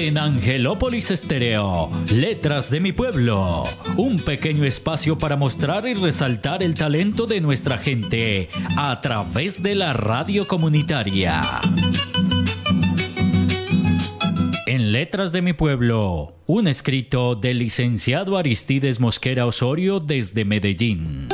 En Angelópolis Estéreo, Letras de mi Pueblo, un pequeño espacio para mostrar y resaltar el talento de nuestra gente a través de la radio comunitaria. En Letras de mi Pueblo, un escrito del licenciado Aristides Mosquera Osorio desde Medellín.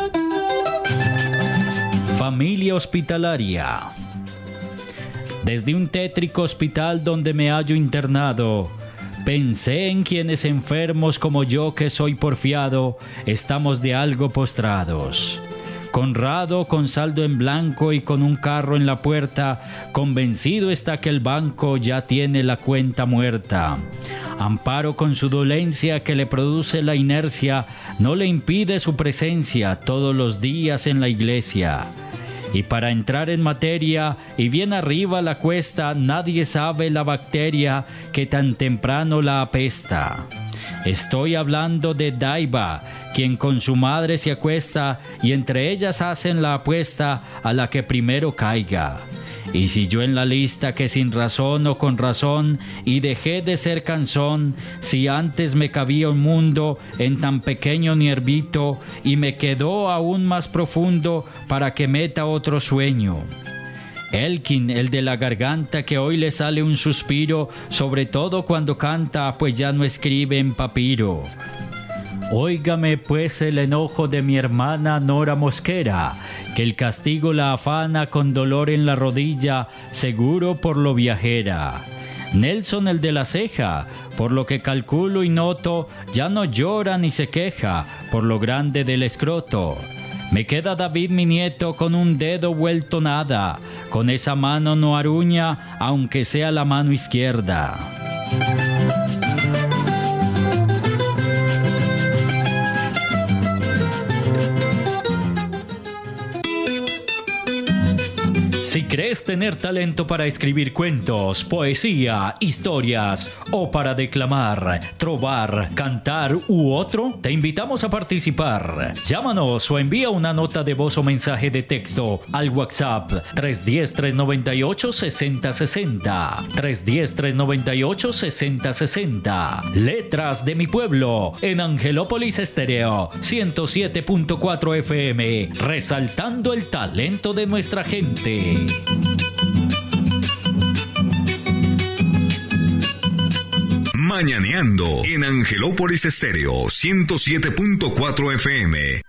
Familia hospitalaria. Desde un tétrico hospital donde me hallo internado, pensé en quienes enfermos como yo que soy porfiado, estamos de algo postrados. Conrado con saldo en blanco y con un carro en la puerta, convencido está que el banco ya tiene la cuenta muerta. Amparo con su dolencia que le produce la inercia, no le impide su presencia todos los días en la iglesia. Y para entrar en materia, y bien arriba la cuesta, nadie sabe la bacteria que tan temprano la apesta. Estoy hablando de Daiva, quien con su madre se acuesta, y entre ellas hacen la apuesta a la que primero caiga. Y si yo en la lista que sin razón o con razón, y dejé de ser canzón, si antes me cabía un mundo en tan pequeño nierbito, y me quedó aún más profundo para que meta otro sueño. Elkin, el de la garganta, que hoy le sale un suspiro, sobre todo cuando canta, pues ya no escribe en papiro. Óigame pues el enojo de mi hermana Nora Mosquera, que el castigo la afana con dolor en la rodilla, seguro por lo viajera. Nelson, el de la ceja, por lo que calculo y noto, ya no llora ni se queja por lo grande del escroto. Me queda David, mi nieto, con un dedo vuelto nada, con esa mano no aruña, aunque sea la mano izquierda. Si crees tener talento para escribir cuentos, poesía, historias o para declamar, trovar, cantar u otro, te invitamos a participar. Llámanos o envía una nota de voz o mensaje de texto al WhatsApp 310-398-6060. 310-398-6060. Letras de mi Pueblo en Angelópolis Estéreo 107.4 FM, resaltando el talento de nuestra gente. Mañaneando en Angelópolis Estéreo 107.4 FM.